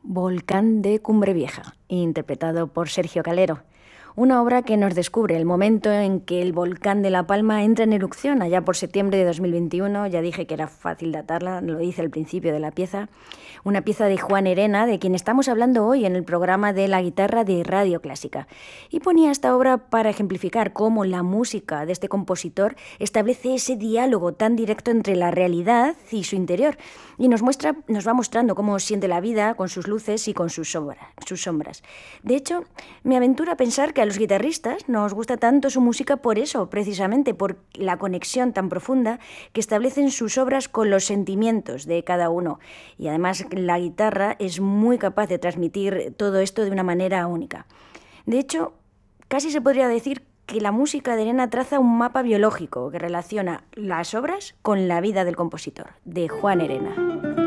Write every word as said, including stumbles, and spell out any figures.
Volcán de Cumbre Vieja, interpretado por Sergio Calero. Una obra que nos descubre el momento en que el volcán de La Palma entra en erupción, allá por septiembre de dos mil veintiuno. Ya dije que era fácil datarla, lo hice al principio de la pieza. Una pieza de Juan Herena, de quien estamos hablando hoy en el programa de la guitarra de Radio Clásica. Y ponía esta obra para ejemplificar cómo la música de este compositor establece ese diálogo tan directo entre la realidad y su interior. Y nos muestra, nos va mostrando cómo siente la vida con sus luces y con sus sombras. Sus sombras. De hecho, me aventura a pensar que a los guitarristas nos gusta tanto su música por eso, precisamente, por la conexión tan profunda que establecen sus obras con los sentimientos de cada uno. Y además la guitarra es muy capaz de transmitir todo esto de una manera única. De hecho, casi se podría decir que la música de Herena traza un mapa biológico que relaciona las obras con la vida del compositor, de Juan Herena.